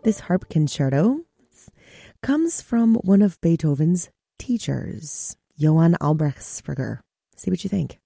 This harp concerto comes from one of Beethoven's teachers, Johann Albrechtsberger. See what you think.